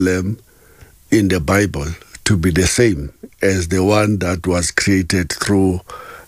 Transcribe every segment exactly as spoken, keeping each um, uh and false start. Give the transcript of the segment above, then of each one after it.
in the Bible to be the same as the one that was created through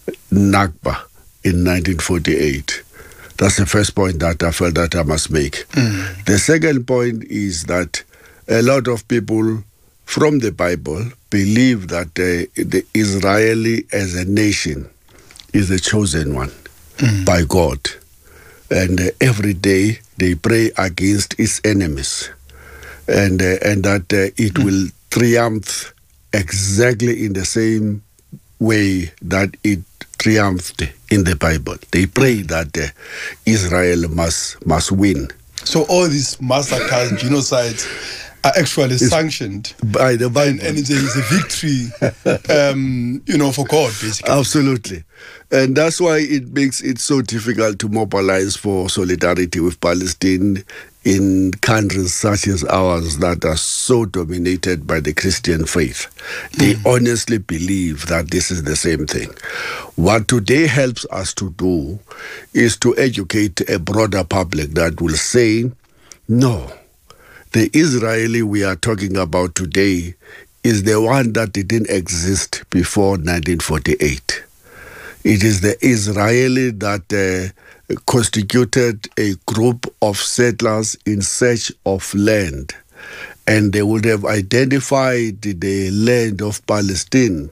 Nakba in nineteen forty-eight. That's the first point that I felt that I must make. Mm. The second point is that a lot of people from the Bible believe that uh, the Israeli as a nation is the chosen one mm. by God. And uh, every day they pray against its enemies. And, uh, and that uh, it mm. will triumph exactly in the same way that it triumphed in the Bible. They pray that uh, Israel must must win. So all these massacres, genocides are actually it's sanctioned by the Bible, and, and it's, a, it's a victory, um, you know, for God, basically. Absolutely, and that's why it makes it so difficult to mobilize for solidarity with Palestine in countries such as ours that are so dominated by the Christian faith. They mm. honestly believe that this is the same thing. What today helps us to do is to educate a broader public that will say, no, the Israeli we are talking about today is the one that didn't exist before nineteen forty-eight. It is the Israeli that uh, constituted a group of settlers in search of land, and they would have identified the land of Palestine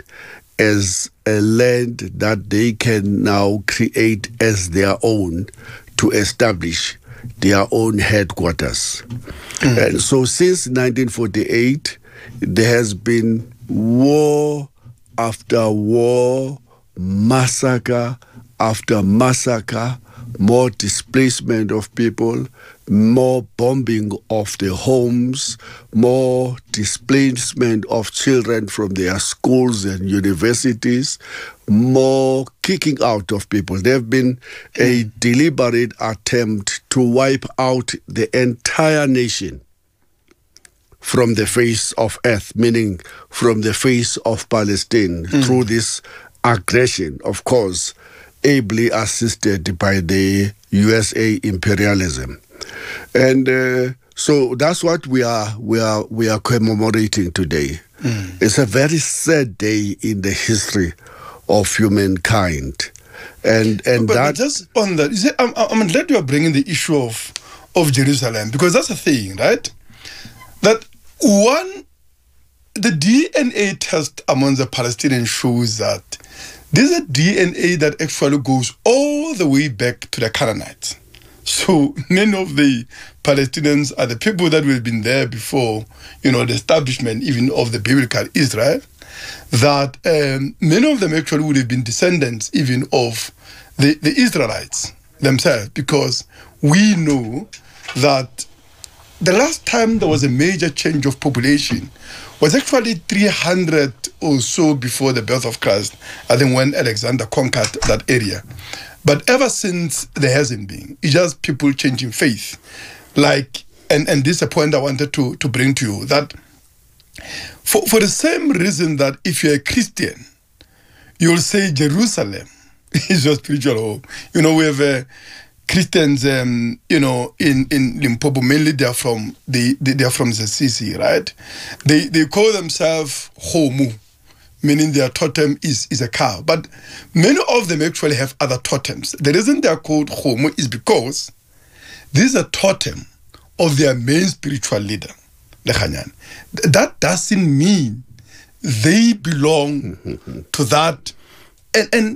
as a land that they can now create as their own to establish their own headquarters. Mm. And so since nineteen forty-eight, there has been war after war, massacre after massacre, more displacement of people, more bombing of the homes, more displacement of children from their schools and universities, more kicking out of people. There have been a deliberate attempt to wipe out the entire nation from the face of earth, meaning from the face of Palestine, mm. through this aggression, of course, ably assisted by the U S A imperialism. And uh, so that's what we are we are we are commemorating today. Mm. It's a very sad day in the history of humankind. And and but, that but just on that, you see, I'm, I'm glad you are bringing the issue of of Jerusalem, because that's the thing, right? That one, the D N A test among the Palestinians shows that this is a D N A that actually goes all the way back to the Canaanites. So many of the Palestinians are the people that have been there before, you know, the establishment even of the biblical Israel, that um, many of them actually would have been descendants even of the, the Israelites themselves, because we know that the last time there was a major change of population was actually three hundred or so before the birth of Christ, I think, when Alexander conquered that area. But ever since, there hasn't been. It's just people changing faith. Like, and, and this is a point I wanted to, to bring to you, that for, for the same reason that if you're a Christian, you'll say Jerusalem is your spiritual home. You know, we have uh, Christians, um, you know, in, in Limpopo, mainly they're from the they, they're from the C C, right? They they call themselves Homu, meaning their totem is, is a cow. But many of them actually have other totems. The reason they are called Homu is because this is a totem of their main spiritual leader, Lekhanyan. That doesn't mean they belong to that. And, and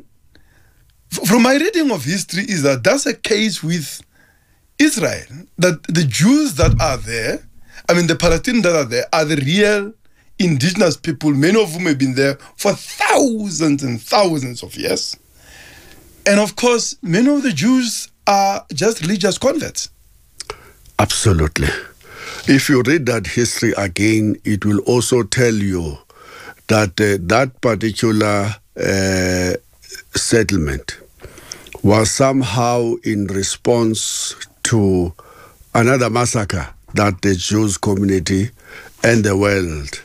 from my reading of history is that that's a case with Israel, that the Jews that are there, I mean the Palestinians that are there, are the real indigenous people, many of whom have been there for thousands and thousands of years. And of course, many of the Jews are just religious converts. Absolutely. If you read that history again, it will also tell you that uh, that particular uh, settlement was somehow in response to another massacre that the Jewish community and the world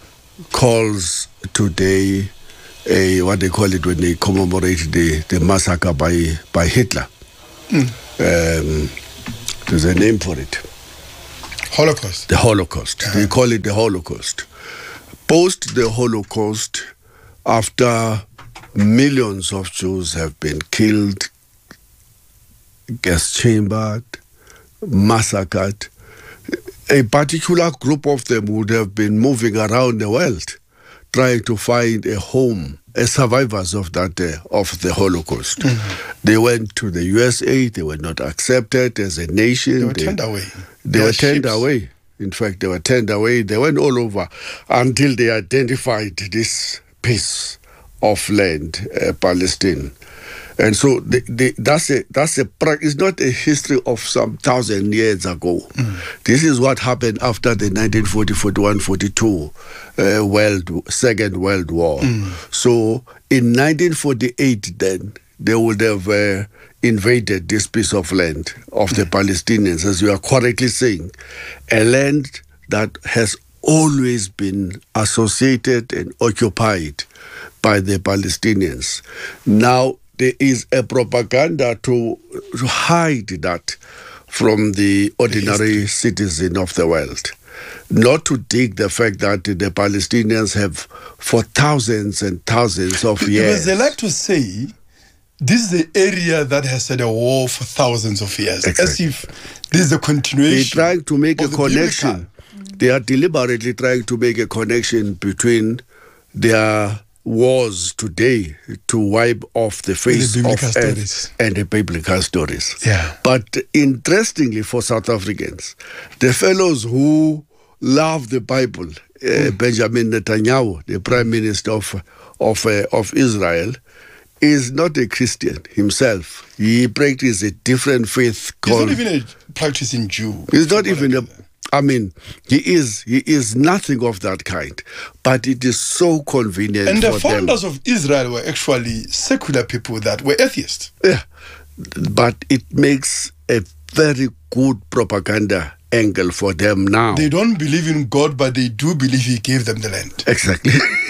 calls today a, what they call it when they commemorate the, the massacre by, by Hitler. Mm. Um, there's a name for it. Holocaust. The Holocaust. Uh-huh. They call it the Holocaust. Post the Holocaust, after millions of Jews have been killed, gas chambered, massacred, a particular group of them would have been moving around the world trying to find a home as survivors of that uh, of the Holocaust. Mm-hmm. They went to the U S A. They were not accepted as a nation. They were turned they, away. They Their were turned ships. away. In fact, they were turned away. They went all over until they identified this piece of land, uh, Palestine. And so the, the, that's a that's a it's not a history of some thousand years ago. Mm. This is what happened after the nineteen forty, forty-one, forty-two uh, world Second World War. Mm. So in nineteen forty-eight, then they would have uh, invaded this piece of land of mm. the Palestinians, as you are correctly saying, a land that has always been associated and occupied by the Palestinians. Now, there is a propaganda to, to hide that from the ordinary citizen of the world. Not to dig the fact that the Palestinians have, for thousands and thousands of years... Because they like to say, this is the area that has had a war for thousands of years. Exactly. As if this is a continuation. They're trying to make a the connection. biblical. They are deliberately trying to make a connection between their wars today to wipe off the face the of stories. earth and the biblical stories. Yeah. But interestingly for South Africans, the fellows who love the Bible, uh, mm. Benjamin Netanyahu, the Prime Minister of of uh, of Israel, is not a Christian himself. He practices a different faith called... He's not even a practicing Jew. He's not even a... I mean, he is he is nothing of that kind, but it is so convenient and for the founders them. of Israel were actually secular people that were atheists. Yeah, but it makes a very good propaganda angle for them now. They don't believe in God, but they do believe He gave them the land. Exactly.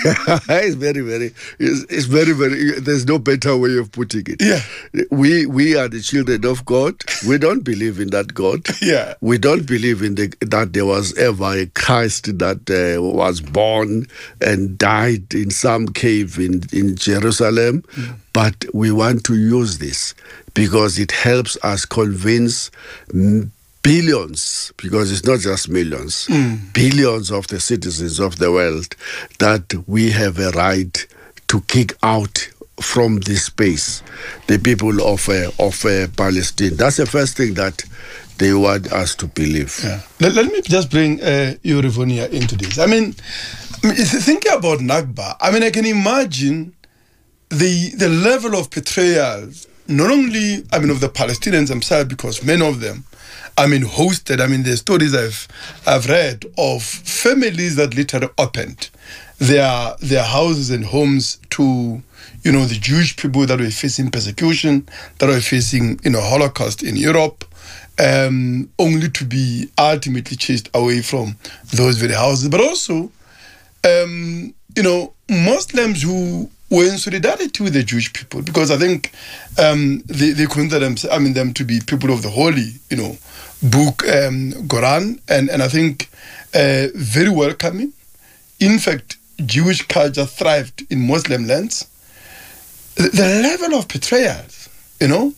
It's very, very, it's, it's very, very, there's no better way of putting it. Yeah. We we are the children of God. We don't believe in that God. Yeah. We don't believe in the, that there was ever a Christ that uh, was born and died in some cave in, in Jerusalem. Mm. But we want to use this because it helps us convince billions, because it's not just millions, mm. billions of the citizens of the world that we have a right to kick out from this space the people of uh, of uh, Palestine. That's the first thing that they want us to believe. Yeah. Let, let me just bring uh, you, Rivonia, into this. I mean, thinking about Nakba, I mean, I can imagine the the level of betrayal, not only, I mean, of the Palestinians themselves, because many of them, I mean, hosted, I mean, the stories I've I've read of families that literally opened their their houses and homes to, you know, the Jewish people that were facing persecution, that were facing, you know, Holocaust in Europe, um, only to be ultimately chased away from those very houses. But also, um, you know, Muslims who were in solidarity with the Jewish people, because I think um, they, they consider them, I mean, them to be people of the holy, you know, book, um, Quran, and, and I think uh, very welcoming. In fact, Jewish culture thrived in Muslim lands. The, the level of betrayal, you know,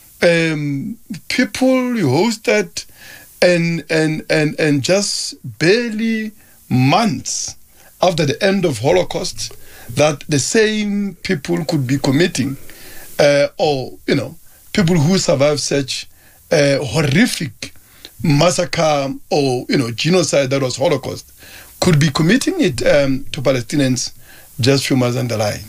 um, people you hosted, and and and and just barely months after the end of Holocaust, that the same people could be committing, uh, or you know, people who survived such uh, horrific massacre or you know genocide that was Holocaust could be committing it um, to Palestinians just few months down the line.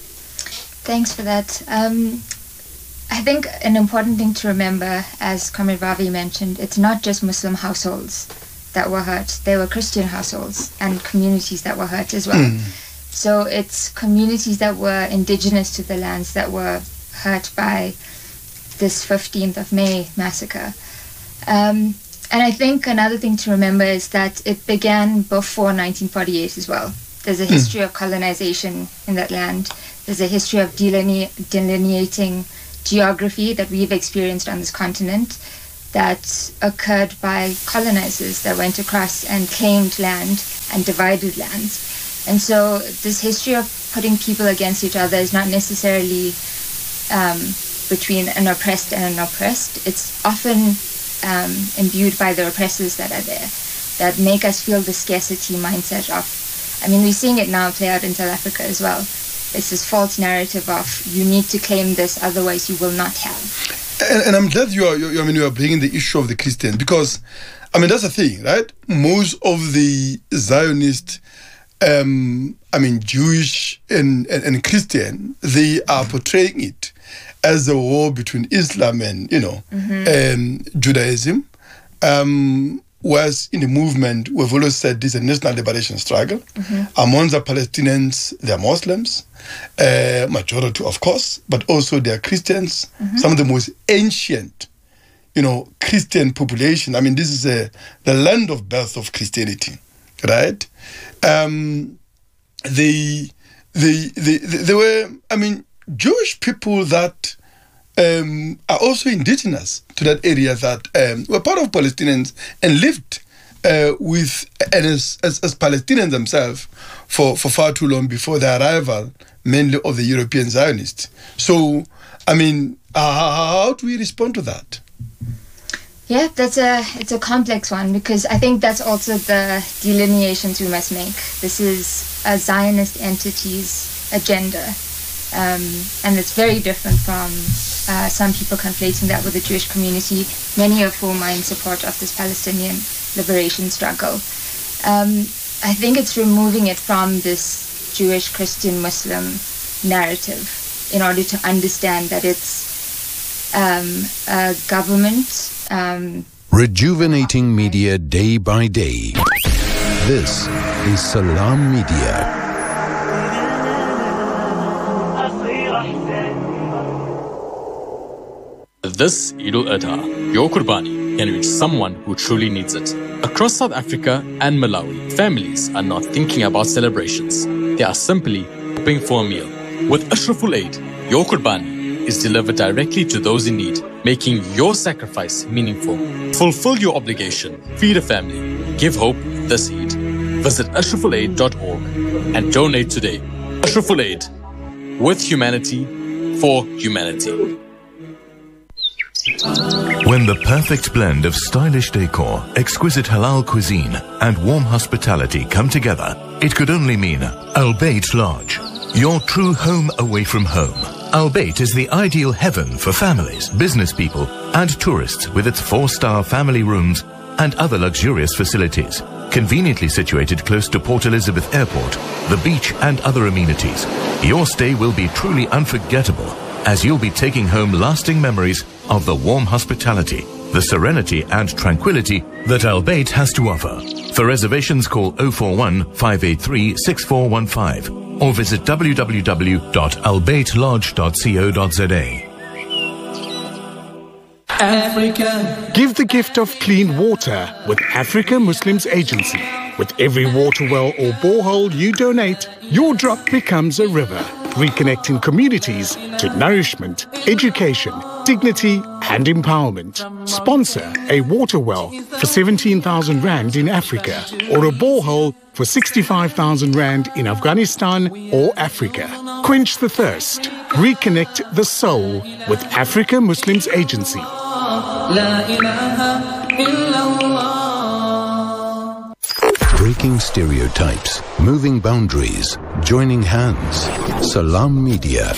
Thanks for that. Um, I think an important thing to remember, as Comrade Ravi mentioned, it's not just Muslim households that were hurt. There were Christian households and communities that were hurt as well. Mm. So it's communities that were indigenous to the lands that were hurt by this fifteenth of May massacre. Um, and I think another thing to remember is that it began before nineteen forty-eight as well. There's a history mm. of colonization in that land. There's a history of deline- delineating geography that we've experienced on this continent. that occurred by colonizers that went across and claimed land and divided lands. And so this history of putting people against each other is not necessarily um, between an oppressed and an oppressed. It's often um, imbued by the oppressors that are there, that make us feel the scarcity mindset of, I mean, we're seeing it now play out in South Africa as well. It's this false narrative of, you need to claim this, otherwise you will not have. And, and I'm glad you are, you, I mean, you are bringing the issue of the Christian, because, I mean, that's the thing, right? Most of the Zionist, um, I mean, Jewish and, and, and Christian, they are portraying it as a war between Islam and, you know, mm-hmm. um, Judaism. Um, whereas in the movement, we've always said this is a national liberation struggle. Mm-hmm. Among the Palestinians, they are Muslims, uh, majority, of course, but also they are Christians, mm-hmm. some of the most ancient, you know, Christian population. I mean, this is a, the land of birth of Christianity, right? Um, they, they, they, they were, I mean, Jewish people that um, are also indigenous to that area that um, were part of Palestinians and lived uh, with and as, as, as Palestinians themselves for, for far too long before the arrival mainly of the European Zionists. So, I mean, uh, how do we respond to that? Yeah, that's a it's a complex one, because I think that's also the delineations we must make. This is a Zionist entity's agenda. Um, and it's very different from uh, some people conflating that with the Jewish community, many of whom are in support of this Palestinian liberation struggle. Um, I think it's removing it from this Jewish, Christian, Muslim narrative in order to understand that it's um, a government. Um, Rejuvenating media day by day. This is Salam Media. This Eid al-Adha, your Qurbani can reach someone who truly needs it. Across South Africa and Malawi, families are not thinking about celebrations. They are simply hoping for a meal. With Ashraful Aid, your Qurbani is delivered directly to those in need, making your sacrifice meaningful. Fulfill your obligation, feed a family, give hope this Eid. Visit ashraful aid dot org and donate today. Ashraful Aid, with humanity, for humanity. When the perfect blend of stylish decor, exquisite halal cuisine, and warm hospitality come together, it could only mean Al Bayt Lodge, your true home away from home. Al Bayt is the ideal heaven for families, business people, and tourists with its four-star family rooms and other luxurious facilities. Conveniently situated close to Port Elizabeth Airport, the beach, and other amenities, your stay will be truly unforgettable, as you'll be taking home lasting memories of the warm hospitality, the serenity and tranquility that Al Bayt has to offer. For reservations, call zero four one, five eight three, six four one five or visit w w w dot al bayt lodge dot co dot z a. Africa. Give the gift of clean water with Africa Muslims Agency. With every water well or borehole you donate, your drop becomes a river, reconnecting communities to nourishment, education, dignity and empowerment. Sponsor a water well for seventeen thousand rand in Africa or a borehole for sixty-five thousand rand in Afghanistan or Africa. Quench the thirst. Reconnect the soul with Africa Muslims Agency. Breaking stereotypes, moving boundaries, joining hands. Salam Media.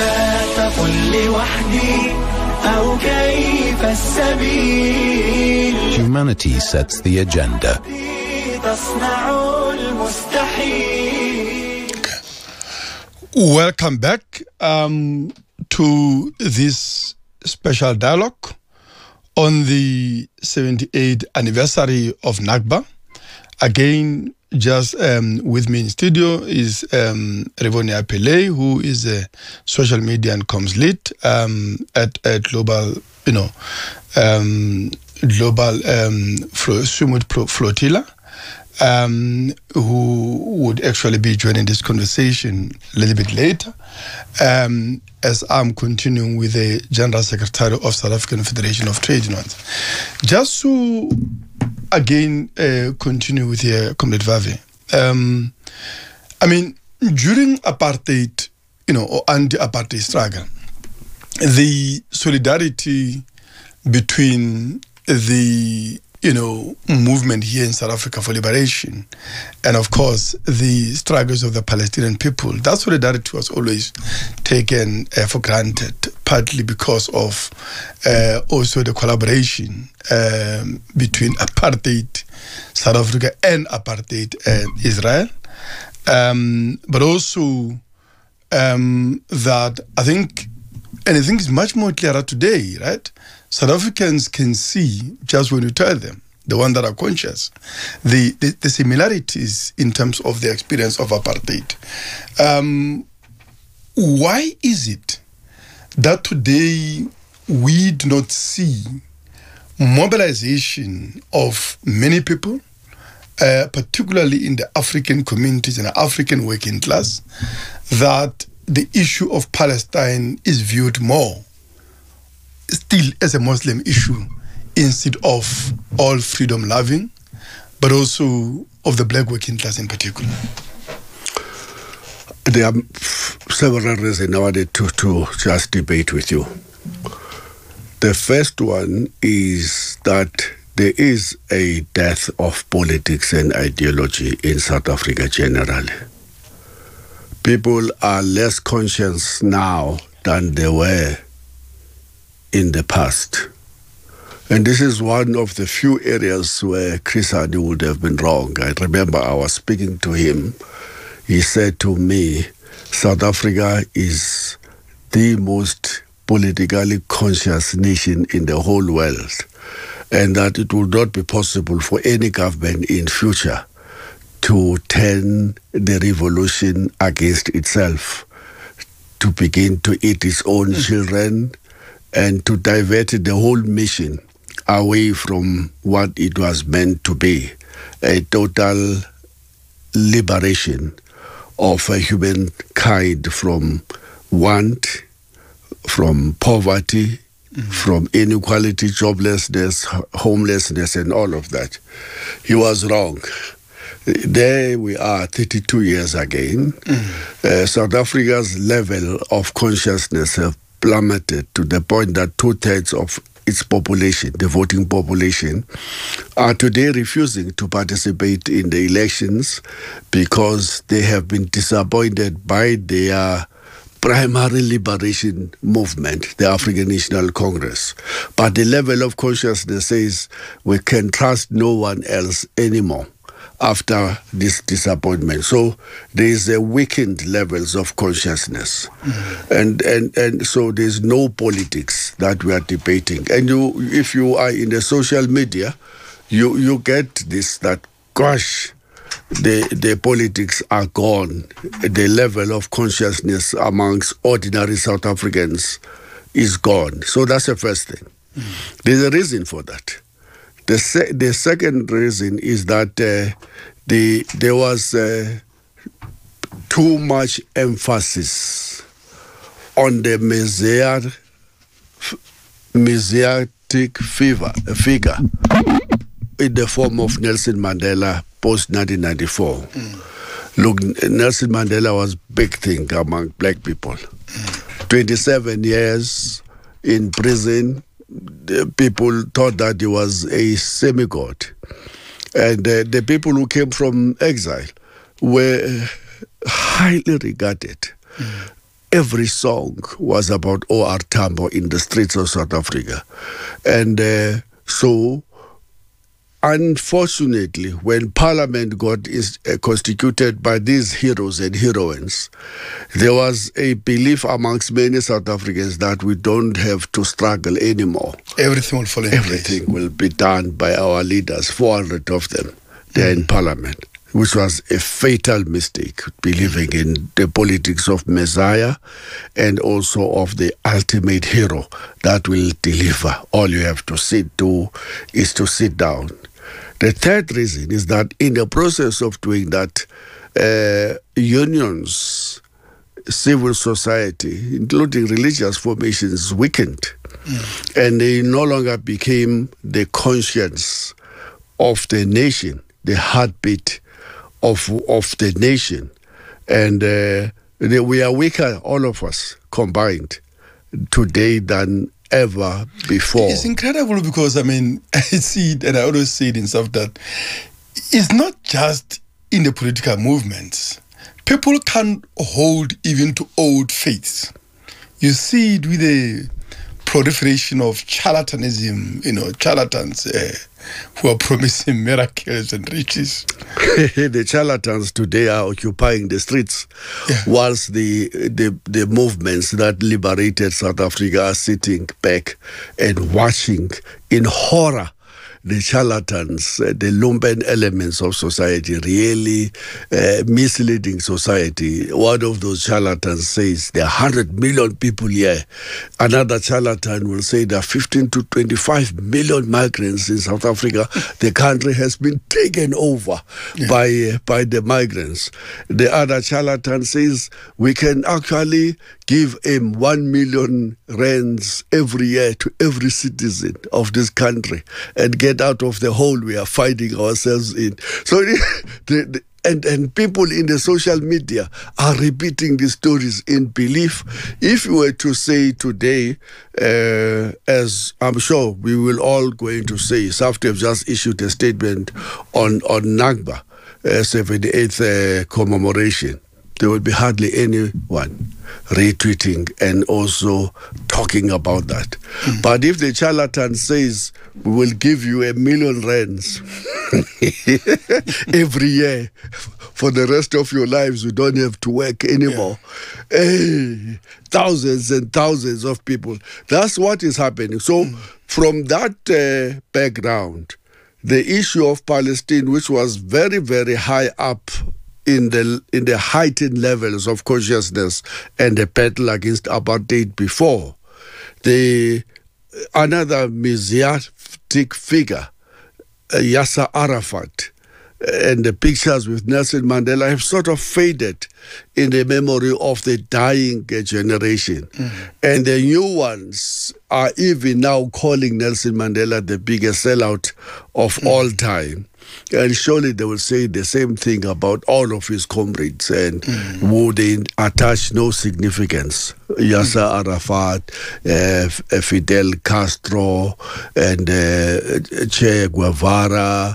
Humanity sets the agenda. Welcome back um, to this special dialogue on the seventy-eighth anniversary of Nakba. Again, just um, with me in studio is um, Rivonia Pele, who is a social media and comms lead um, at, at Global, you know, um, Global um, Sumut Flotilla. um, who would actually be joining this conversation a little bit later, um, as I'm continuing with the General Secretary of South African Federation of Trade Unions. Just to, again, uh, continue with the Comrade Vavi. Um, I mean, during apartheid, you know, or anti-apartheid struggle, the solidarity between the, you know, movement here in South Africa for liberation and, of course, the struggles of the Palestinian people, that solidarity was always taken uh, for granted, partly because of uh, also the collaboration um, between apartheid South Africa and apartheid uh, Israel. Um, but also um, that I think, and I think it's much more clearer today, right? South Africans can see, just when you tell them, the ones that are conscious, the, the, the similarities in terms of the experience of apartheid. Um, why is it that today we do not see mobilization of many people, uh, particularly in the African communities and the African working class, that the issue of Palestine is viewed more still as a Muslim issue instead of all freedom-loving, but also of the black working class in particular? There are several reasons I wanted to, to just debate with you. The first one is that there is a death of politics and ideology in South Africa generally. People are less conscious now than they were in the past. And this is one of the few areas where Chris Hani would have been wrong. I remember I was speaking to him. He said to me, South Africa is the most politically conscious nation in the whole world, and that it will not be possible for any government in future to turn the revolution against itself, to begin to eat its own children, and to divert the whole mission away from what it was meant to be, a total liberation of a humankind from want, from poverty, mm-hmm. from inequality, joblessness, homelessness, and all of that. He was wrong. There we are, thirty-two years again. Mm-hmm. Uh, South Africa's level of consciousness have plummeted to the point that two-thirds of its population, the voting population, are today refusing to participate in the elections because they have been disappointed by their primary liberation movement, the African National Congress. But the level of consciousness says we can trust no one else anymore after this disappointment. So there is a weakened levels of consciousness. Mm-hmm. And, and and so there's no politics that we are debating. And you, if you are in the social media, you, you get this, that, gosh, the, the politics are gone. The level of consciousness amongst ordinary South Africans is gone. So that's the first thing. Mm-hmm. There's a reason for that. The, se- the second reason is that uh, the, there was uh, too much emphasis on the messiah, messianic fever, figure in the form of Nelson Mandela post nineteen ninety-four. Mm. Look, Nelson Mandela was a big thing among black people. Mm. twenty-seven years in prison. The people thought that he was a semi-god. And uh, the people who came from exile were highly regarded. Mm. Every song was about O R Tambo in the streets of South Africa. And uh, so, unfortunately, when Parliament got is, uh, constituted by these heroes and heroines, there was a belief amongst many South Africans that we don't have to struggle anymore. Everything will fall in Everything place. will be done by our leaders, four hundred of them, there mm. in Parliament, which was a fatal mistake, believing mm. in the politics of Messiah and also of the ultimate hero that will deliver. All you have to sit do is to sit down. The third reason is that in the process of doing that, uh, unions, civil society, including religious formations, weakened. Mm. And they no longer became the conscience of the nation, the heartbeat of, of the nation. And uh, they, we are weaker, all of us, combined, today than ever before. It's incredible because, I mean, I see it, and I always say it in stuff, that it's not just in the political movements. People can't hold even to old faiths. You see it with the proliferation of charlatanism, you know, charlatans uh, who are promising miracles and riches. The charlatans today are occupying the streets, yeah. whilst the, the the movements that liberated South Africa are sitting back and watching in horror the charlatans, uh, the lumpen elements of society, really uh, misleading society. One of those charlatans says there are one hundred million people here. Another charlatan will say there are fifteen to twenty-five million migrants in South Africa. The country has been taken over yeah. by, uh, by the migrants. The other charlatan says we can actually give him one million rands every year to every citizen of this country and get out of the hole we are finding ourselves in. So, the, the, and, and people in the social media are repeating these stories in belief. If you were to say today, uh, as I'm sure we will all going to say, SAFTU have just issued a statement on, on Nakba, uh, seventy-eighth uh, commemoration, there will be hardly anyone retweeting and also talking about that. Mm. But if the charlatan says, we will give you a million rands every year for the rest of your lives, you don't have to work anymore. Yeah. Hey, thousands and thousands of people. That's what is happening. So mm. from that uh, background, the issue of Palestine, which was very, very high up in the in the heightened levels of consciousness and the battle against apartheid before, the another messianic figure, uh, Yasser Arafat, and the pictures with Nelson Mandela have sort of faded in the memory of the dying generation. Mm-hmm. And the new ones are even now calling Nelson Mandela the biggest sellout of mm-hmm. all time. And surely they will say the same thing about all of his comrades, and mm. would they attach no significance. Yasser mm. Arafat, uh, Fidel Castro, and uh, Che Guevara,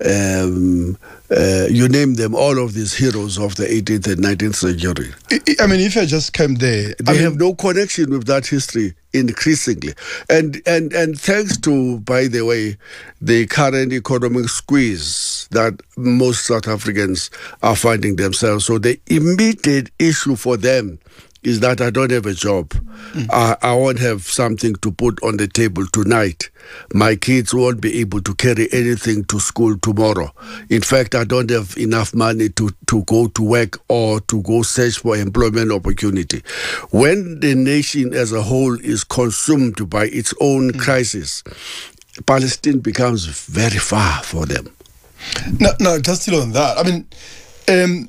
um, uh, you name them, all of these heroes of the eighteenth and nineteenth century. I mean, if I just came there... They I mean, have no connection with that history, increasingly. And, and, and thanks to, by the way, the current economic squeeze that most South Africans are finding themselves. So the immediate issue for them is that I don't have a job. Mm. I, I won't have something to put on the table tonight. My kids won't be able to carry anything to school tomorrow. In fact, I don't have enough money to, to go to work or to go search for employment opportunity. When the nation as a whole is consumed by its own mm. crisis, Palestine becomes very far for them. No, no, just still on that. I mean, um,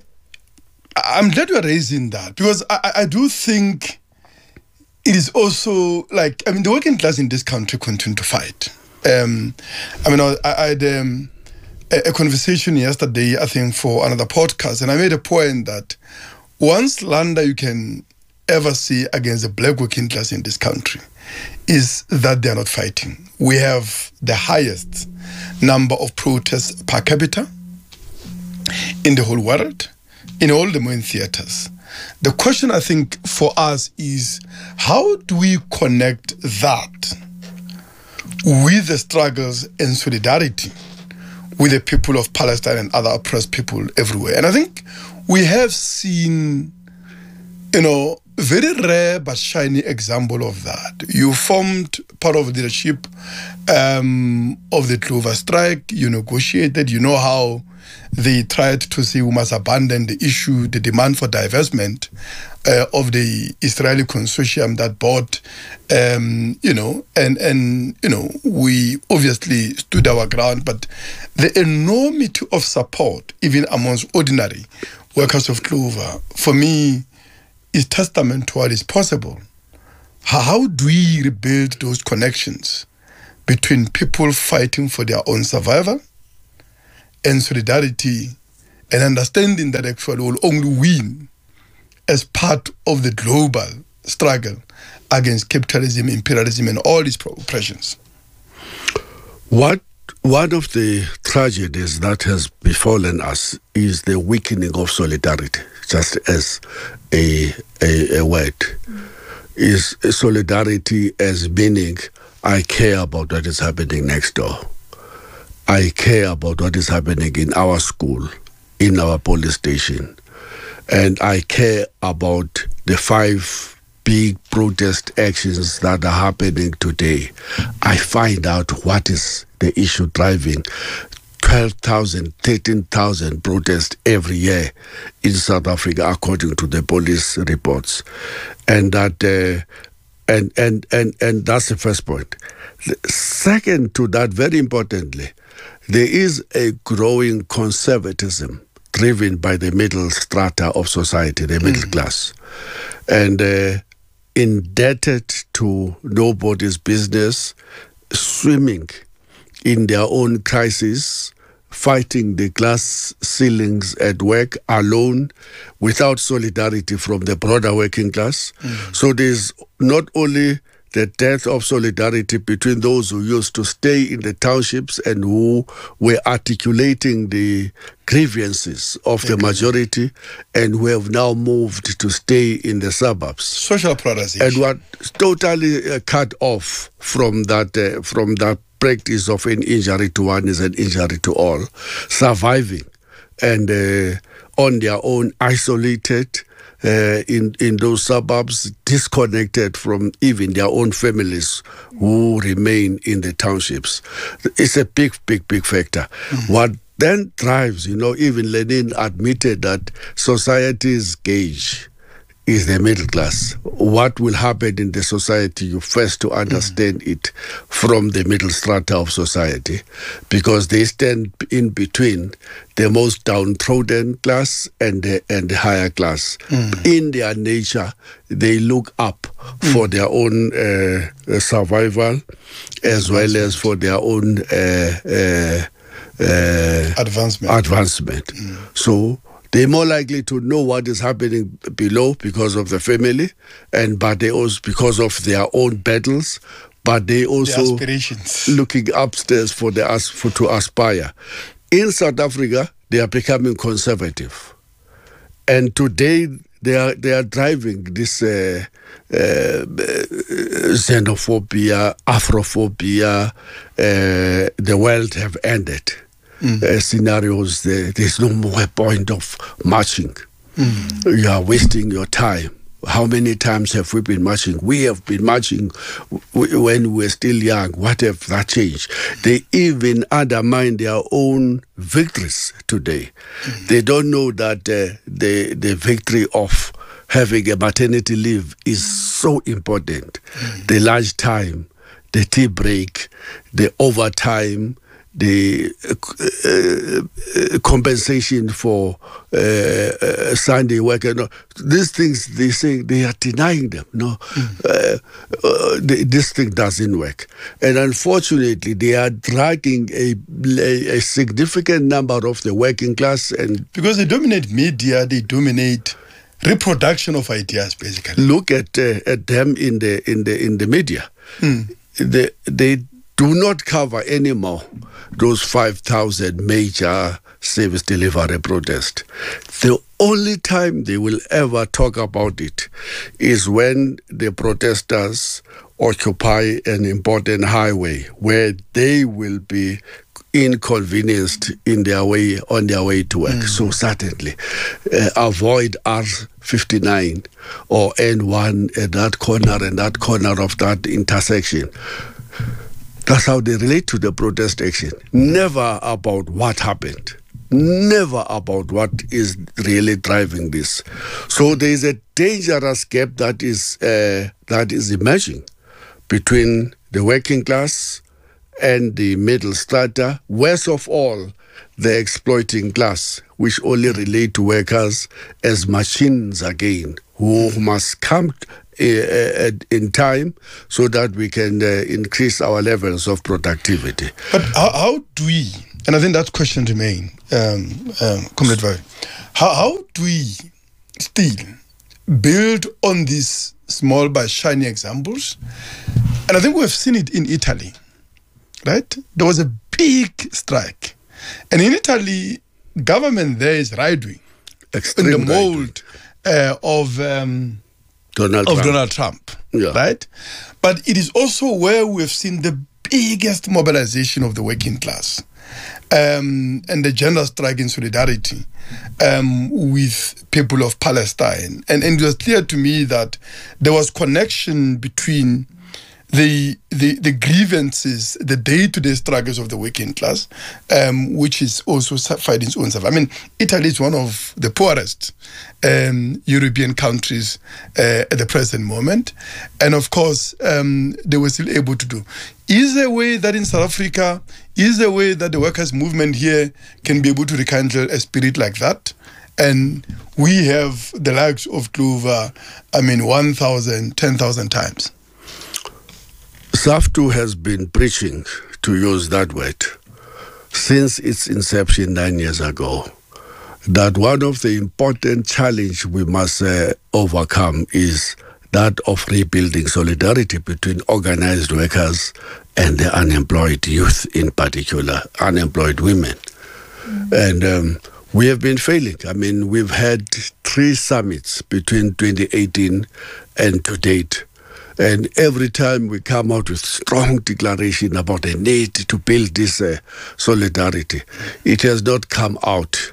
I'm glad you're raising that, because I, I do think it is also like, I mean, the working class in this country continue to fight. Um, I mean, I, I had um, a, a conversation yesterday, I think, for another podcast, and I made a point that one slander you can ever see against the black working class in this country is that they are not fighting. We have the highest number of protests per capita in the whole world, in all the main theaters. The question, I think, for us is, how do we connect that with the struggles and solidarity with the people of Palestine and other oppressed people everywhere? And I think we have seen, you know, very rare but shiny example of that. You formed part of the leadership um, of the Clover strike. You negotiated. You know how they tried to say we must abandon the issue, the demand for divestment uh, of the Israeli consortium that bought, um, you know, and, and, you know, we obviously stood our ground, but the enormity of support, even amongst ordinary workers of clover, for me, is testament to what is possible. How, how do we rebuild those connections between people fighting for their own survival and solidarity and understanding that actually will only win as part of the global struggle against capitalism, imperialism, and all these oppressions? What one of the tragedies that has befallen us is the weakening of solidarity, just as a a, a word. Is solidarity as meaning I care about what is happening next door. I care about what is happening in our school, in our police station, and I care about the five big protest actions that are happening today. I find out what is the issue driving twelve thousand, thirteen thousand protests every year in South Africa, according to the police reports. And that, uh, and, and, and, and that's the first point. The second to that, very importantly, there is a growing conservatism driven by the middle strata of society, the middle mm. class, and uh, indebted to nobody's business, swimming in their own crisis, fighting the glass ceilings at work alone, without solidarity from the broader working class. Mm. So there's not only the death of solidarity between those who used to stay in the townships and who were articulating the grievances of okay. the majority, and who have now moved to stay in the suburbs. Social polarization. And what totally uh, cut off from that uh, from that practice of an injury to one is an injury to all, surviving and uh, on their own, isolated uh, in, in those suburbs, disconnected from even their own families who remain in the townships. It's a big, big, big factor. Mm-hmm. What then drives, you know, even Lenin admitted that society's gauge is the middle class. What will happen in the society, you first to understand mm. it from the middle strata of society, because they stand in between the most downtrodden class and the, and the higher class. Mm. In their nature, they look up mm. for their own uh, survival as well as for their own uh, uh, uh, advancement. advancement. Mm. So they're more likely to know what is happening below because of the family, and but they also because of their own battles, but they also the aspirations. Looking upstairs for the for to aspire. In South Africa, they are becoming conservative, and today they are they are driving this uh, uh, xenophobia, Afrophobia. Uh, the world have ended. Mm. Uh, scenarios, there, there's no more point of marching. Mm. You are wasting your time. How many times have we been marching? We have been marching w- when we were still young. What have that changed? They even undermine their own victories today. Mm. They don't know that uh, the, the victory of having a maternity leave is so important. Mm. The lunch time, the tea break, the overtime, the uh, uh, compensation for uh, uh, Sunday work. No, these things, they say they are denying them. No, mm. uh, uh, they, this thing doesn't work. And unfortunately, they are dragging a, a, a significant number of the working class. And because they dominate media, they dominate reproduction of ideas, basically. Look at uh, at them in the in the in the media. Mm. They they do not cover anymore those five thousand major service delivery protests. The only time they will ever talk about it is when the protesters occupy an important highway where they will be inconvenienced in their way on their way to work. Mm. So certainly uh, avoid R fifty-nine or N one at that corner and that corner of that intersection. That's how they relate to the protest action. Never about what happened. never about what is really driving this. So there is a dangerous gap that is uh, that is emerging between the working class and the middle strata, worst of all, the exploiting class, which only relate to workers as machines again, who must come uh, in time so that we can uh, increase our levels of productivity. But how, how do we, and I think that question remains, um, um, Comrade Vavi, how, how do we still build on these small but shiny examples? And I think we've seen it in Italy, right? There was a big strike. And in Italy, government there is right-wing, in the mold uh, of, um, Donald, of Trump. Donald Trump, yeah. right? But it is also where we've seen the biggest mobilization of the working class um, and the general strike in solidarity um, with people of Palestine. And, and it was clear to me that there was connection between The, the the grievances, the day-to-day struggles of the working class, um, which is also fighting its own self. I mean, Italy is one of the poorest um, European countries uh, at the present moment. And of course, um, they were still able to do. Is there a way that in South Africa, is there a way that the workers' movement here can be able to rekindle a spirit like that? And we have the likes of Clover, I mean, one thousand, ten thousand times. SAFTU has been preaching, to use that word, since its inception nine years ago, that one of the important challenges we must uh, overcome is that of rebuilding solidarity between organized workers and the unemployed youth, in particular, unemployed women. Mm-hmm. And um, we have been failing. I mean, we've had three summits between twenty eighteen and to date. And every time we come out with strong declaration about the need to build this uh, solidarity, it has not come out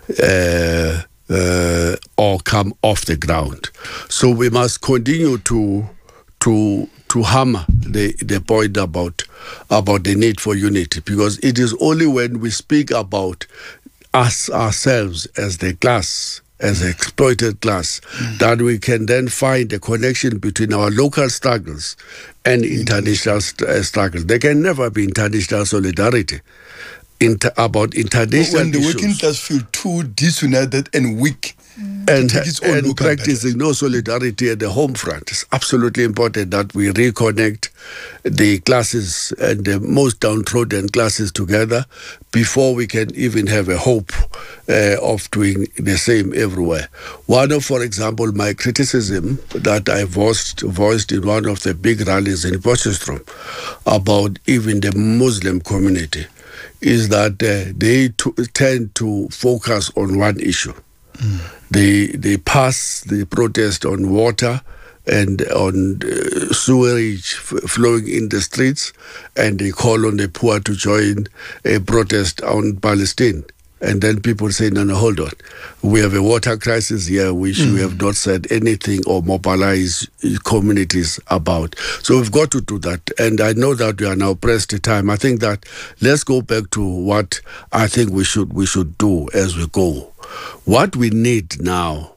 uh, uh, or come off the ground. So we must continue to to to hammer the, the point about about the need for unity, because it is only when we speak about us ourselves as the class, as an exploited class, mm. that we can then find a connection between our local struggles and international st- uh, struggles. There can never be international solidarity Inter- about international when the issues. working class feel too disunited and weak, mm. and, and practicing matters. no solidarity at the home front. It's absolutely important that we reconnect the classes and the most downtrodden classes together before we can even have a hope uh, of doing the same everywhere. One of, for example, my criticism that I voiced, voiced in one of the big rallies in Potchefstroom about even the Muslim community is that uh, they t- tend to focus on one issue. Mm. They they pass the protest on water and on uh, sewerage f- flowing in the streets, and they call on the poor to join a protest on Palestine. And then people say, no, no, hold on. We have a water crisis here, which mm. we have not said anything or mobilized communities about. So we've got to do that. And I know that we are now pressed for time. I think that let's go back to what I think we should we should do as we go. What we need now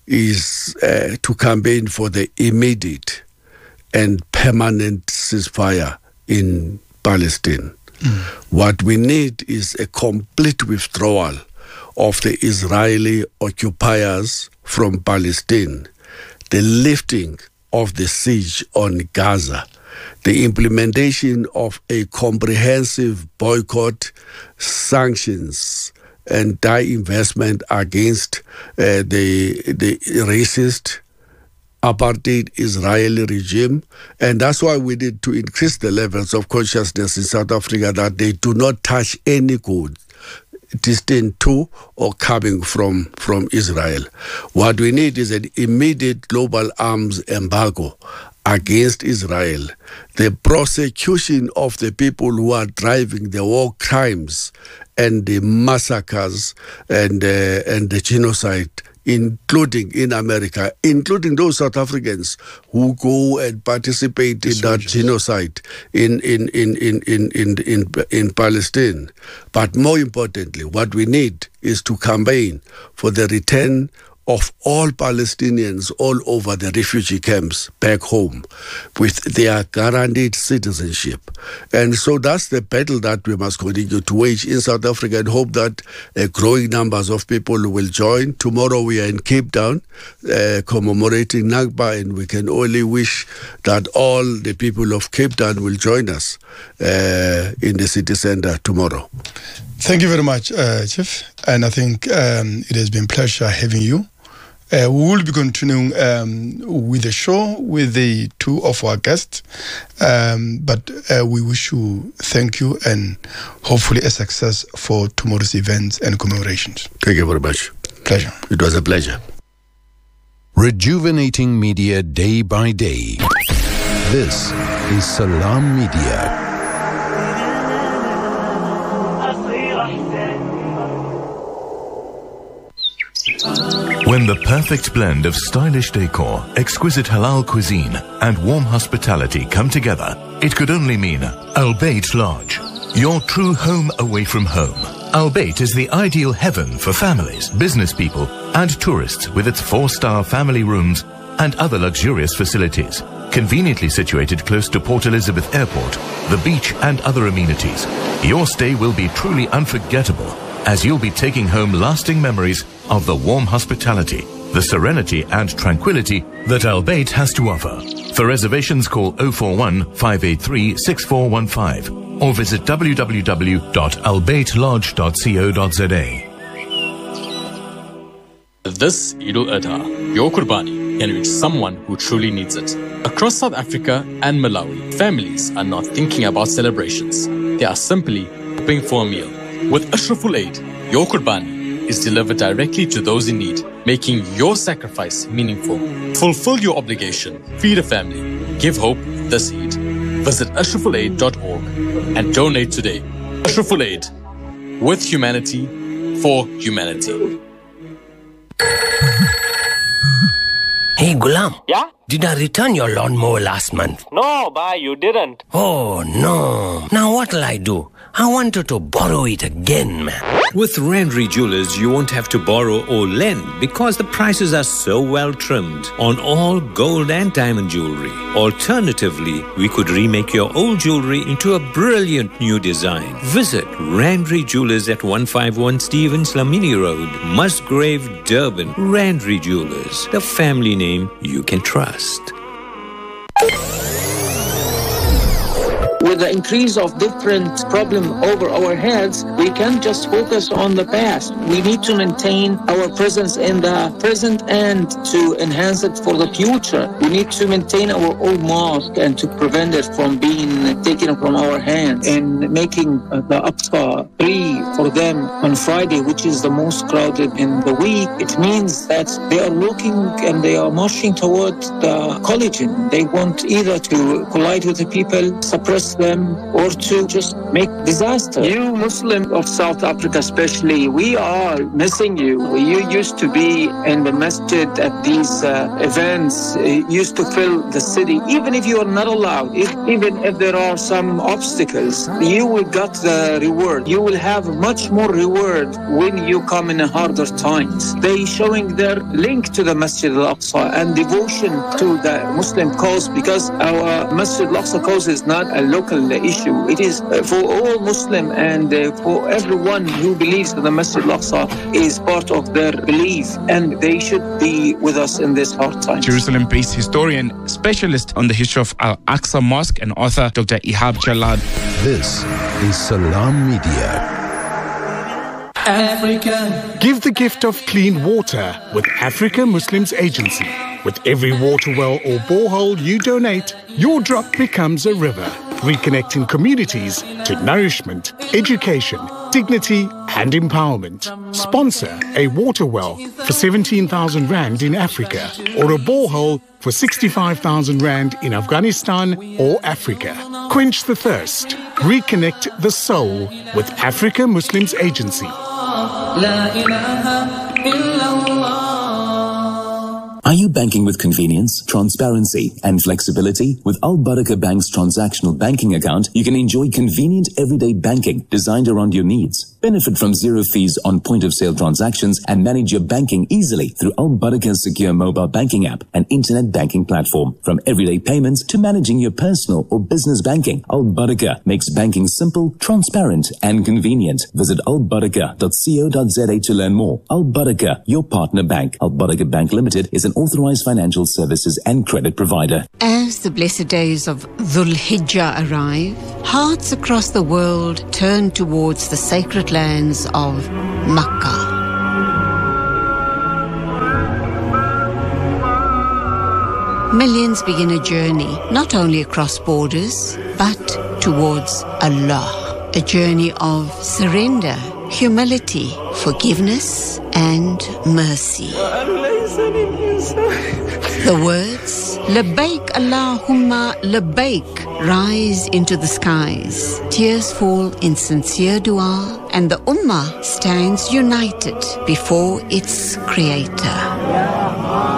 is uh, to campaign for the immediate and permanent ceasefire in Palestine. Mm. What we need is a complete withdrawal of the Israeli occupiers from Palestine, the lifting of the siege on Gaza, the implementation of a comprehensive boycott, sanctions, and divestment against uh, the the racist apartheid Israeli regime. And that's why we need to increase the levels of consciousness in South Africa that they do not touch any goods destined to or coming from, from Israel. What we need is an immediate global arms embargo against Israel, the prosecution of the people who are driving the war crimes and the massacres and, uh, and the genocide including in America, including those South Africans who go and participate in that genocide in in in in in in in, in Palestine. But more importantly, what we need is to campaign for the return of all Palestinians all over the refugee camps back home with their guaranteed citizenship. And so that's the battle that we must continue to wage in South Africa and hope that uh, growing numbers of people will join. Tomorrow we are in Cape Town uh, commemorating Nakba, and we can only wish that all the people of Cape Town will join us uh, in the city center tomorrow. Thank you very much, uh, Chief. And I think um, it has been a pleasure having you. Uh, we will be continuing um, with the show with the two of our guests. Um, but uh, we wish you thank you and hopefully a success for tomorrow's events and commemorations. Thank you very much. Pleasure. It was a pleasure. Rejuvenating media day by day. This is Salam Media. When the perfect blend of stylish decor, exquisite halal cuisine, and warm hospitality come together, it could only mean Al Bayt Lodge, your true home away from home. Al Bayt is the ideal heaven for families, business people, and tourists with its four-star family rooms and other luxurious facilities. Conveniently situated close to Port Elizabeth Airport, the beach, and other amenities, your stay will be truly unforgettable, as you'll be taking home lasting memories of the warm hospitality, the serenity and tranquility that Al Bayt has to offer. For reservations, call oh four one, five eight three, six four one five or visit w w w dot al bayt lodge dot co dot z a. This Eid al-Adha, your Qurbani can reach someone who truly needs it. Across South Africa and Malawi, families are not thinking about celebrations. They are simply hoping for a meal. With Ashraful Aid, your Qurbani is delivered directly to those in need, making your sacrifice meaningful. Fulfill your obligation, feed a family, give hope this Eid. Visit ashraful aid dot org and donate today. Ashraful Aid, with humanity, for humanity. Hey, Gulam. Yeah? Did I return your lawnmower last month? No, bye, you didn't. Oh, no. Now what'll I do? I wanted to borrow it again, man. With Randry Jewelers, you won't have to borrow or lend because the prices are so well trimmed on all gold and diamond jewelry. Alternatively, we could remake your old jewelry into a brilliant new design. Visit Randry Jewelers at one fifty-one Stevens Lamini Road, Musgrave, Durban. Randry Jewelers, the family name you can trust. With the increase of different problems over our heads, we can't just focus on the past. We need to maintain our presence in the present and to enhance it for the future. We need to maintain our old mosque and to prevent it from being taken from our hands, and making the Aqsa free for them on Friday, which is the most crowded in the week. It means that they are looking and they are marching toward the collision. They want either to collide with the people, suppress them, or to just make disaster. You Muslim of South Africa especially, we are missing you. You used to be in the masjid at these uh, events, it used to fill the city. Even if you are not allowed, if, even if there are some obstacles, you will get the reward. You will have much more reward when you come in harder times. They showing their link to the Masjid al-Aqsa and devotion to the Muslim cause, because our Masjid al-Aqsa cause is not a local issue. It is for all Muslim and for everyone who believes that the Masjid al-Aqsa is part of their belief, and they should be with us in this hard time. Jerusalem-based historian, specialist on the history of Al-Aqsa Mosque, and author Doctor Ihab Jalad. This is Salam Media. Africa. Give the gift of clean water with Africa Muslims Agency. With every water well or borehole you donate, your drop becomes a river, reconnecting communities to nourishment, education, dignity and empowerment. Sponsor a water well for seventeen thousand rand in Africa, or a borehole for sixty-five thousand rand in Afghanistan or Africa. Quench the thirst. Reconnect the soul with Africa Muslims Agency. La ilaha illallah. Are you banking with convenience, transparency, and flexibility? With Al Baraka Bank's transactional banking account, you can enjoy convenient everyday banking designed around your needs. Benefit from zero fees on point-of-sale transactions and manage your banking easily through Al Baraka's secure mobile banking app and internet banking platform. From everyday payments to managing your personal or business banking, Al Baraka makes banking simple, transparent, and convenient. Visit al baraka dot co dot za to learn more. Al Baraka, your partner bank. Al Baraka Bank Limited is an authorized financial services and credit provider. As the blessed days of Dhul Hijjah arrive, hearts across the world turn towards the sacred lands of Makkah. Millions begin a journey not only across borders, but towards Allah. A journey of surrender, humility, forgiveness, and mercy. The words, Labbaik Allahumma Labbaik, rise into the skies. Tears fall in sincere dua, and the Ummah stands united before its Creator.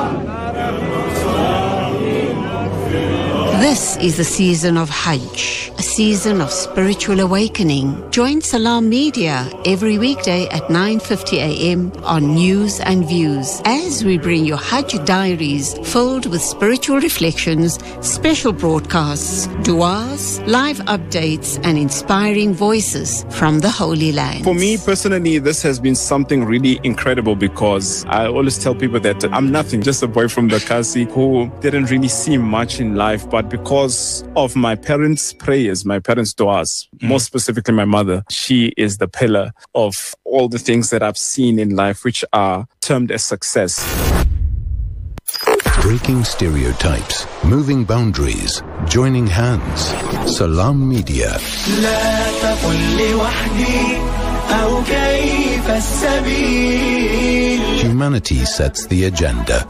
This is the season of Hajj, a season of spiritual awakening. Join Salam Media every weekday at nine fifty a m on News and Views as we bring you Hajj diaries filled with spiritual reflections, special broadcasts, du'as, live updates, and inspiring voices from the Holy Land. For me personally, this has been something really incredible because I always tell people that I'm nothing, just a boy from the Kasi who didn't really see much in life, but because of my parents' prayers, my parents' du'as, mm. more specifically my mother, she is the pillar of all the things that I've seen in life which are termed as success. Breaking stereotypes, moving boundaries, joining hands. Salam Media. Humanity sets the agenda.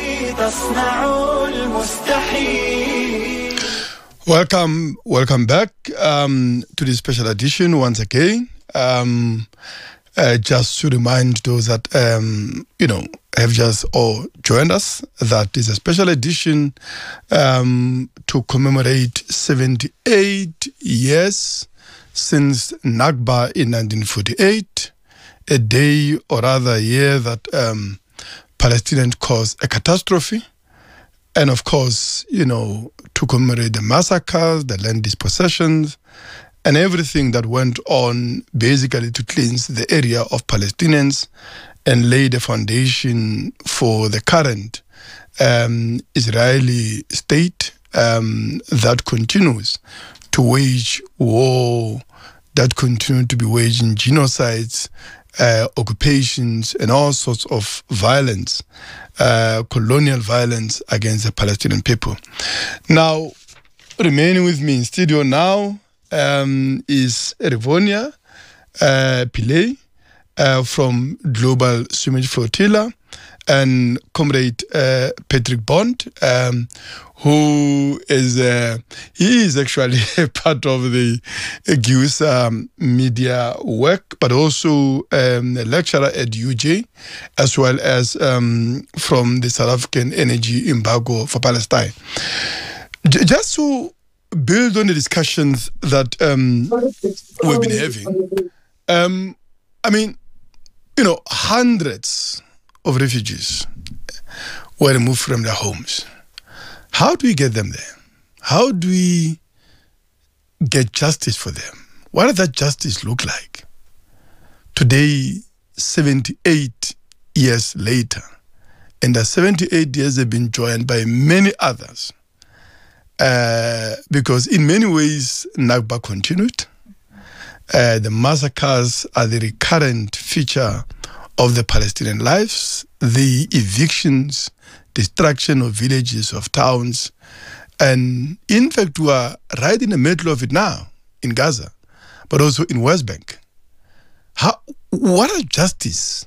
Welcome, welcome back um, to this special edition once again. Um, uh, just to remind those that, um, you know, have just all joined us, that is a special edition um, to commemorate seventy-eight years since Nakba in nineteen forty-eight, a day or rather a year that um, Palestinians caused a catastrophe. And of course, you know, to commemorate the massacres, the land dispossessions, and everything that went on basically to cleanse the area of Palestinians and lay the foundation for the current um, Israeli state um, that continues to wage war, that continue to be waging genocides, uh, occupations, and all sorts of violence. Uh, colonial violence against the Palestinian people. Now, remaining with me in studio now um, is Rivonia uh, Pillay uh, from Global Swimmage Flotilla, and Comrade uh, Patrick Bond, um, who is, uh, he is actually a part of the uh, G U S um, media work, but also um, a lecturer at U J, as well as um, from the South African Energy Embargo for Palestine. J- just to build on the discussions that um, we've been having, um, I mean, you know, hundreds of refugees were removed from their homes. How do we get them there? How do we get justice for them? What does that justice look like? Today, seventy-eight years later, and the seventy-eight years have been joined by many others, uh, because in many ways, Nakba continued. Uh, the massacres are the recurrent feature of the Palestinian lives, the evictions, destruction of villages, of towns. And in fact, we are right in the middle of it now in Gaza, but also in West Bank. How, what does justice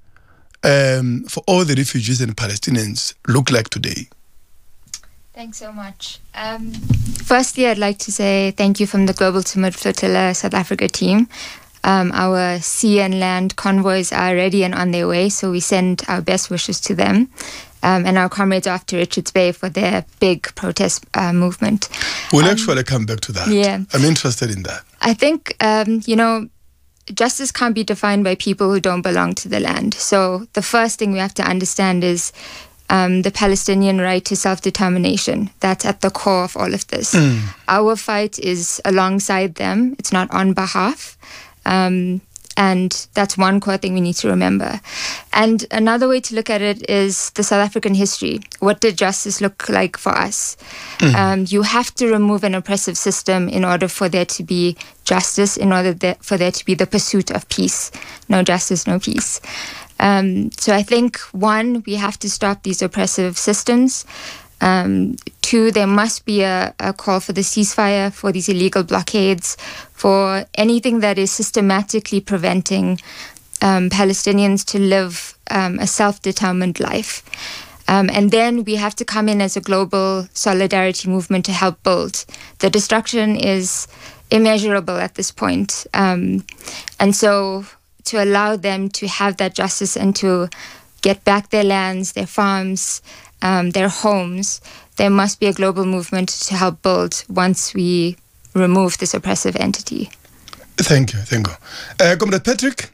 um, for all the refugees and Palestinians look like today? Thanks so much. Um, firstly, I'd like to say thank you from the Global Swimmage Flotilla South Africa team. Um, our sea and land convoys are ready and on their way, so we send our best wishes to them. Um, and our comrades off to Richards Bay for their big protest uh, movement. We'll um, actually come back to that. Yeah. I'm interested in that. I think, um, you know, justice can't be defined by people who don't belong to the land. So the first thing we have to understand is um, the Palestinian right to self-determination. That's at the core of all of this. Mm. Our fight is alongside them. It's not on behalf. Um, And that's one core thing we need to remember. And another way to look at it is the South African history. What did justice look like for us? Mm. Um, you have to remove an oppressive system in order for there to be justice, in order that, for there to be the pursuit of peace. No justice, no peace. Um, so I think, one, we have to stop these oppressive systems. Um, two, there must be a, a call for the ceasefire, for these illegal blockades, for anything that is systematically preventing um, Palestinians to live um, a self-determined life. Um, and then we have to come in as a global solidarity movement to help build. The destruction is immeasurable at this point. Um, and so to allow them to have that justice and to get back their lands, their farms, Um, their homes, there must be a global movement to help build once we remove this oppressive entity. Thank you, thank you. Uh, Comrade Patrick?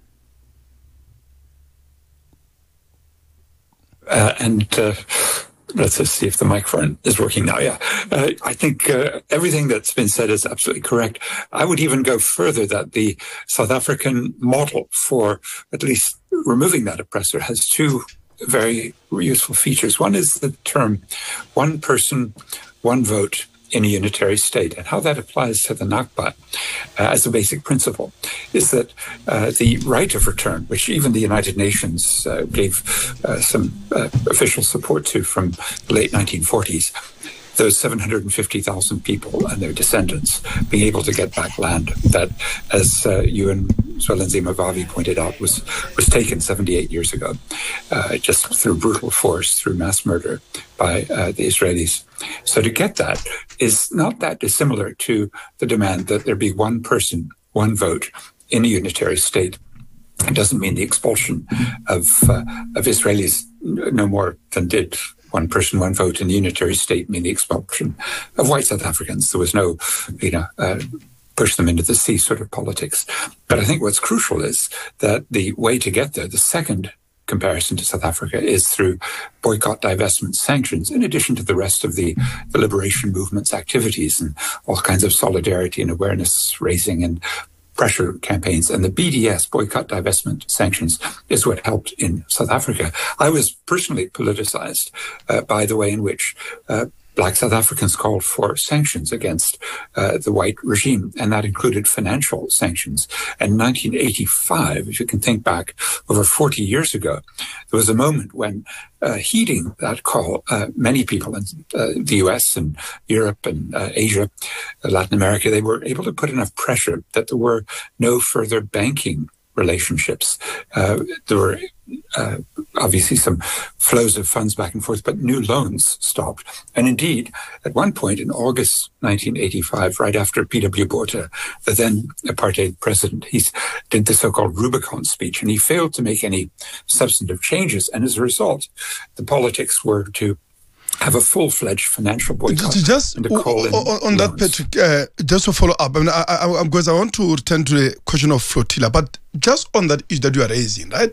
Uh, and uh, let's just see if the microphone is working now. Yeah, uh, I think uh, everything that's been said is absolutely correct. I would even go further that the South African model for at least removing that oppressor has two very useful features. One is the term one person, one vote in a unitary state, and how that applies to the Nakba uh, as a basic principle is that uh, the right of return, which even the United Nations uh, gave uh, some uh, official support to from the late nineteen forties, those seven hundred fifty thousand people and their descendants being able to get back land that, as uh, you and Zwelinzima Vavi pointed out, was was taken seventy-eight years ago, uh, just through brutal force, through mass murder by uh, the Israelis. So to get that is not that dissimilar to the demand that there be one person, one vote in a unitary state. It doesn't mean the expulsion of uh, of Israelis no more than did one person, one vote in the unitary state mean the expulsion of white South Africans. There was no, you know, uh, push them into the sea sort of politics. But I think what's crucial is that the way to get there, the second comparison to South Africa, is through boycott, divestment, sanctions, in addition to the rest of the, the liberation movement's activities and all kinds of solidarity and awareness raising and pressure campaigns. And the B D S, boycott, divestment, sanctions, is what helped in South Africa. I was personally politicized uh, by the way in which uh, Black South Africans called for sanctions against uh, the white regime, and that included financial sanctions. And in nineteen eighty-five, if you can think back over forty years ago, there was a moment when, uh, heeding that call, uh, many people in uh, the U S and Europe and uh, Asia, uh, Latin America, they were able to put enough pressure that there were no further banking relationships. Uh, there were uh, obviously some flows of funds back and forth, but new loans stopped. And indeed, at one point in August nineteen eighty-five, right after P W Botha, the then apartheid president, he did the so-called Rubicon speech, and he failed to make any substantive changes. And as a result, the politics were to have a full-fledged financial boycott. Just and to call in on, on that, Patrick, uh, just to follow up, I mean, I, I, because I want to return to the question of flotilla, but just on that issue that you are raising, right?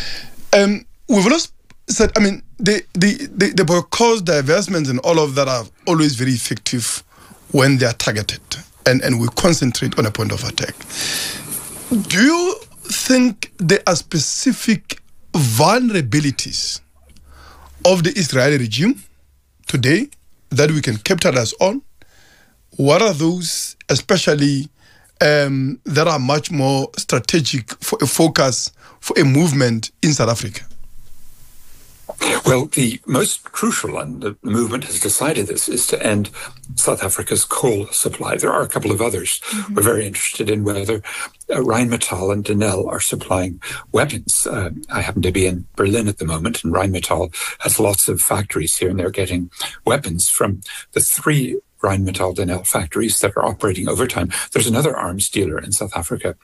Um, we've always said, I mean, the the the, the boycotts, divestments, and all of that are always very effective when they are targeted, and and we concentrate on a point of attack. Do you think there are specific vulnerabilities of the Israeli regime today that we can capitalize on? What are those, especially um, that are much more strategic for a focus, for a movement in South Africa? Well, the most crucial, and the movement has decided this, is to end South Africa's coal supply. There are a couple of others. Mm-hmm. We're very interested in whether uh, Rheinmetall and Denel are supplying weapons. Uh, I happen to be in Berlin at the moment, and Rheinmetall has lots of factories here, and they're getting weapons from the three Rheinmetall Denel factories that are operating overtime. There's another arms dealer in South Africa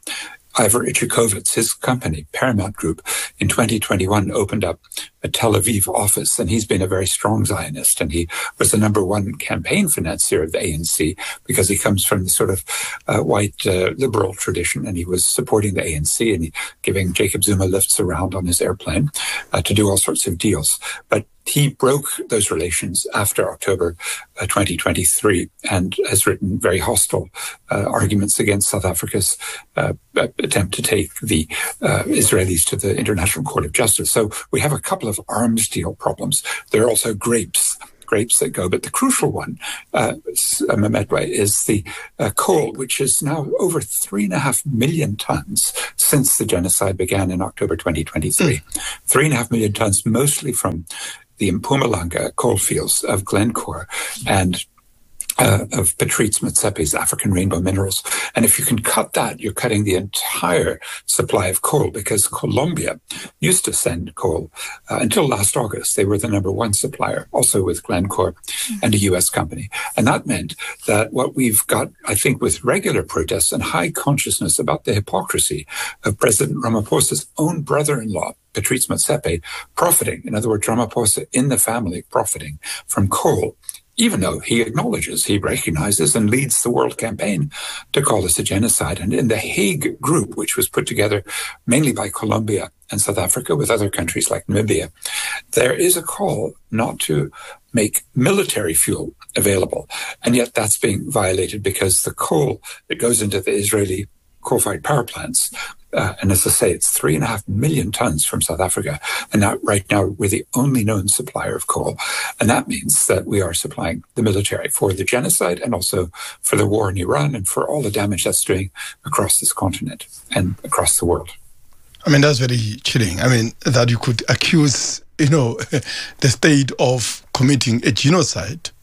Ivor Ichikowicz, his company, Paramount Group, in twenty twenty-one opened up a Tel Aviv office, and he's been a very strong Zionist, and he was the number one campaign financier of the A N C because he comes from the sort of uh, white uh, liberal tradition, and he was supporting the A N C and he, giving Jacob Zuma lifts around on his airplane uh, to do all sorts of deals. But he broke those relations after October uh, twenty twenty-three and has written very hostile uh, arguments against South Africa's uh, attempt to take the uh, Israelis to the International Court of Justice. So we have a couple of arms deal problems. There are also grapes. grapes that go. But the crucial one, uh, Mehmet, is the uh, coal, which is now over three and a half million tons since the genocide began in October twenty twenty-three. Mm. Three and a half million tons, mostly from the Mpumalanga coal fields of Glencore and Uh, of Patrice Motsepe's African Rainbow Minerals. And if you can cut that, you're cutting the entire supply of coal, because Colombia used to send coal uh, until last August. They were the number one supplier, also with Glencore and a U S company. And that meant that what we've got, I think, with regular protests and high consciousness about the hypocrisy of President Ramaphosa's own brother-in-law, Patrice Motsepe, profiting, in other words, Ramaphosa in the family profiting from coal, even though he acknowledges, he recognizes and leads the world campaign to call this a genocide. And in the Hague group, which was put together mainly by Colombia and South Africa with other countries like Namibia, there is a call not to make military fuel available. And yet that's being violated because the coal that goes into the Israeli coal-fired power plants, Uh, and as I say, it's three and a half million tons from South Africa. And that right now, we're the only known supplier of coal. And that means that we are supplying the military for the genocide and also for the war in Iran and for all the damage that's doing across this continent and across the world. I mean, that's very chilling. I mean, that you could accuse, you know, the state of committing a genocide,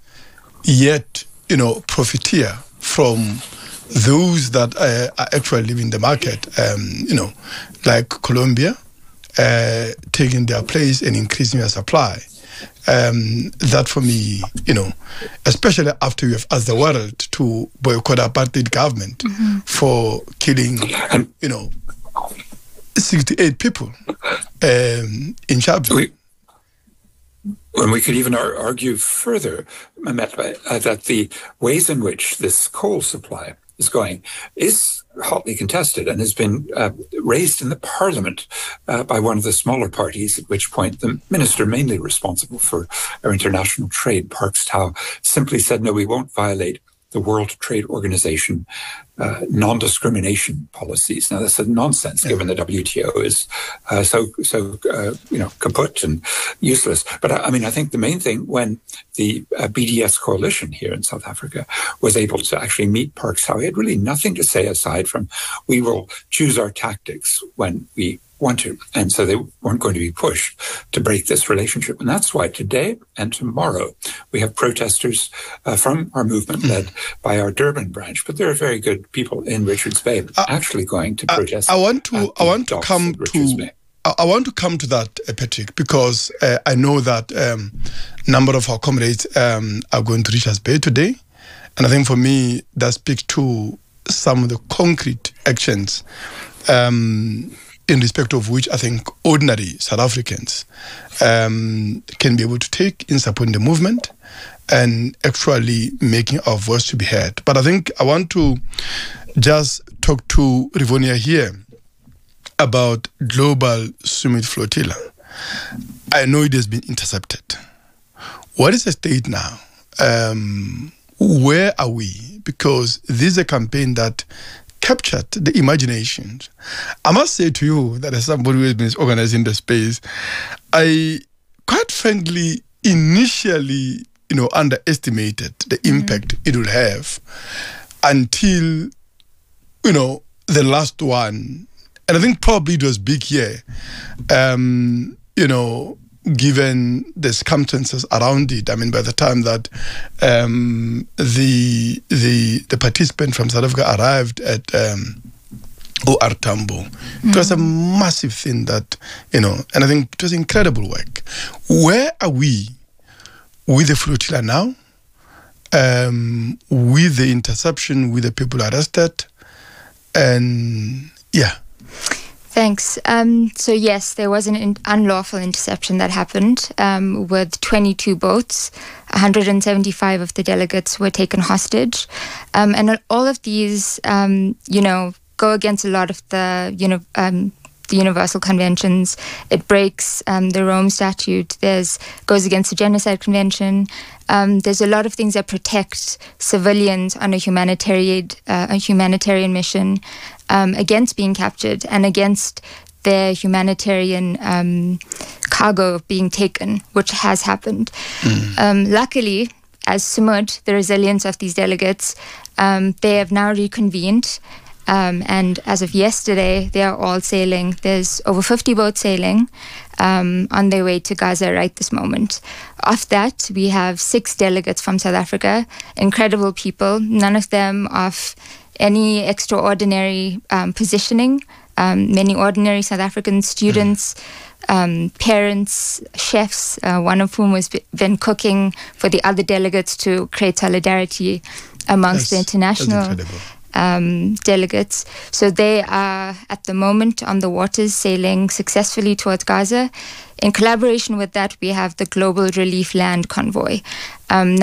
yet, you know, profiteer from those that uh, are actually leaving the market, um, you know, like Colombia, uh, taking their place and increasing their supply. Um, that for me, you know, especially after you have asked the world to boycott apartheid government mm-hmm. for killing, you know, sixty-eight people um, in Sharpeville. We, and we could even ar- argue further, Mehmet, uh, that the ways in which this coal supply is going is hotly contested and has been uh, raised in the parliament uh, by one of the smaller parties, at which point the minister mainly responsible for our international trade, Parks Tau, simply said, no, we won't violate the World Trade Organization uh, non-discrimination policies. Now, that's a nonsense, yeah. given the W T O is uh, so, so uh, you know, kaput and useless. But, I mean, I think the main thing, when the uh, B D S coalition here in South Africa was able to actually meet Parks Tau, he had really nothing to say aside from, we will choose our tactics when we want to. And so they weren't going to be pushed to break this relationship. And that's why today and tomorrow we have protesters uh, from our movement led by our Durban branch. But there are very good people in Richards Bay uh, actually going to protest. I, I want to I want to come to I want to come to that, uh, Patrick, because uh, I know that a um, number of our comrades um, are going to Richards Bay today. And I think for me, that speaks to some of the concrete actions um, in respect of which I think ordinary South Africans um, can be able to take in supporting the movement and actually making our voice to be heard. But I think I want to just talk to Rivonia here about Global Summit Flotilla. I know it has been intercepted. What is the state now? Um, where are we? Because this is a campaign that captured the imaginations. I must say to you that as somebody who has been organizing the space, I quite frankly initially, you know, underestimated the impact mm-hmm. it will have until, you know, the last one. And I think probably it was big here, um, you know, given the circumstances around it. I mean, by the time that um, the the the participant from South Africa arrived at um, O R Tambo, mm-hmm. it was a massive thing that, you know, and I think it was incredible work. Where are we with the flotilla now? Um, with the interception, with the people arrested, and Yeah. Thanks. Um, so yes, there was an in- unlawful interception that happened um, with twenty-two boats. one hundred seventy-five of the delegates were taken hostage. Um, and all of these, um, you know, go against a lot of the, you know, um, the Universal Conventions. It breaks um, the Rome Statute. There's goes against the Genocide Convention. Um, there's a lot of things that protect civilians on a humanitarian uh, a humanitarian mission um, against being captured and against their humanitarian um, cargo being taken, which has happened. Mm. Um, luckily, as Sumud, the resilience of these delegates, um, they have now reconvened. Um, and as of yesterday, they are all sailing. There's over fifty boats sailing um, on their way to Gaza right this moment. Of that, we have six delegates from South Africa, incredible people, none of them of any extraordinary um, positioning. Um, many ordinary South African students, um, parents, chefs, uh, one of whom has been cooking for the other delegates to create solidarity amongst that's, the international Um, delegates. So they are at the moment on the waters sailing successfully towards Gaza. In collaboration with that, we have the Global Relief Land Convoy. Um,